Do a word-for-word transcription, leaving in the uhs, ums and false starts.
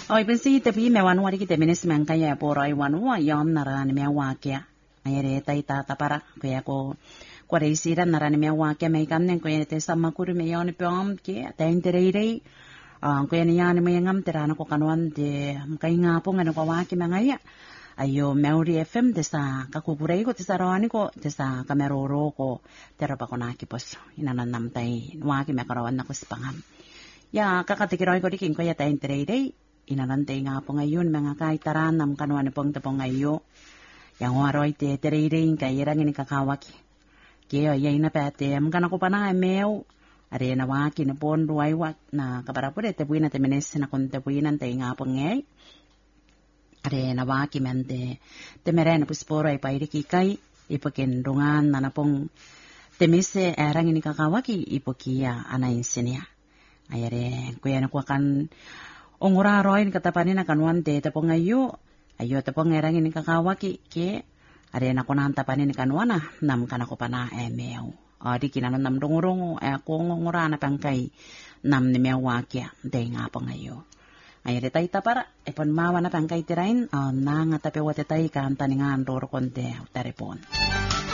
Oi pensi te pi me wan wari ki te minis men kaya por ai wan wa yom narani me wa kya. Ayere tai ta ta para kaya ko ko re sira narani me wa kya me kan ne ko te sama kuru me yon pom ke ta interei ang ko ni yani me ngam terana ko kanwan te kai nga po ngano ko wa ki me ngaya. Ayo Maori F M te sa kakukurei ko te sa roani ko te sa kameroro ko te ropa ko na ki pos inanam tai wa ki me karawan na ko sipangam. Ya kakatikiroy ko dikin ko ya ta interei inanantay nga po ngayon, mga kaitaranam kanuan pong tapong ngayo. Yang waroy te tereiring kairang ini kakawaki. Kaya yay na pete, mga na ko pa na mew. Are na waki na pon ruwaywak na kaparapo de tepuin na temenes na kung tepuin nantay nga po ngay. Are na waki mente temere na pusporo ay pairikikay. Ipakindungan na na pong temise erang ini kakawaki ipokia anayin niya. Ayare, kuya na kwa kan onguraroin katapanin na kanuan te tapong ayo ayo tapong ngerang ini kakawaki ke are na ko nantapanin ni kanuana nam kana ko pana emeo adi kinanon nam dongorong e ko ngora na pangkai nam ni mewakya de nga pang ayo ay retay ta para e pon mawa na pangkai tirain uh, na nga tape wate tay kan taningan roro konte tarepon.